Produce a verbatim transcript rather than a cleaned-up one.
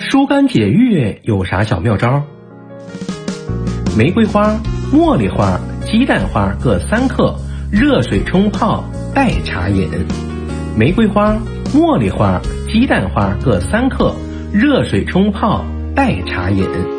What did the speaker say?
疏肝解郁有啥小妙招？玫瑰花、茉莉花、鸡蛋花各三克，热水冲泡，代茶饮。玫瑰花、茉莉花、鸡蛋花各三克，热水冲泡，代茶饮。